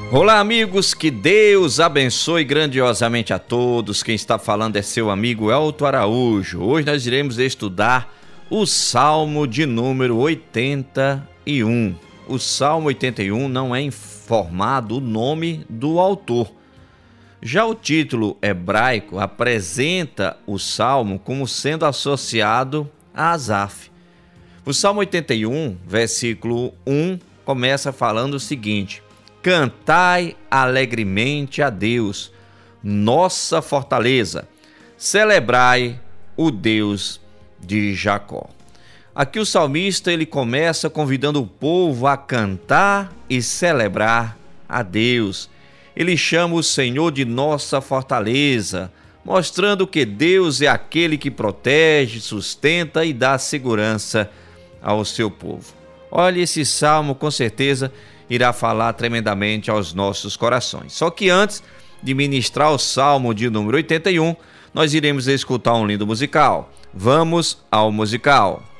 Olá, amigos, que Deus abençoe grandiosamente a todos. Quem está falando é seu amigo Elton Araújo. Hoje nós iremos estudar o Salmo de número 81. O Salmo 81 não é informado o nome do autor. Já o título hebraico apresenta o Salmo como sendo associado a Asaf. O Salmo 81, versículo 1, começa falando o seguinte: cantai alegremente a Deus, nossa fortaleza, celebrai o Deus de Jacó. Aqui o salmista ele começa convidando o povo a cantar e celebrar a Deus. Ele chama o Senhor de nossa fortaleza, mostrando que Deus é aquele que protege, sustenta e dá segurança ao seu povo. Olha, esse salmo com certeza irá falar tremendamente aos nossos corações. Só que antes de ministrar o Salmo de número 81, nós iremos escutar um lindo musical. Vamos ao musical.